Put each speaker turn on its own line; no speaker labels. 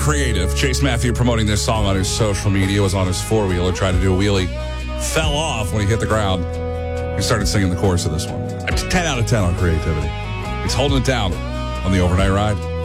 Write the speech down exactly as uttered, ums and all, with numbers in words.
creative. Chase Matthew promoting this song on his social media, was on his four-wheeler, tried to do a wheelie, fell off when he hit the ground. He started singing the chorus of this one. ten out of ten on creativity. He's holding it down on the overnight ride.